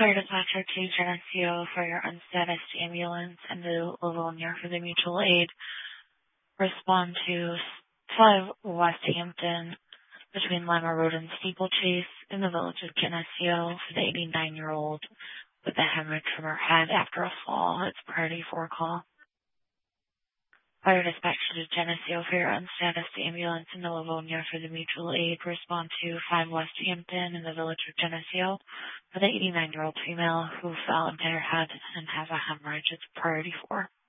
Fire dispatcher to Geneseo for your unstatused ambulance and the Livonia for the mutual aid. Respond to 5 West Hampton between Lima Road and Steeplechase in the village of Geneseo for the 89-year-old with a hemorrhage from her head after a fall. It's priority 4 call. Fire dispatch to Geneseo for your unstatused ambulance in the Livonia for the mutual aid. Respond to 5 West Hampton in the village of Geneseo for the 89-year-old female who fell and hit her head and has a hemorrhage. It's priority 4.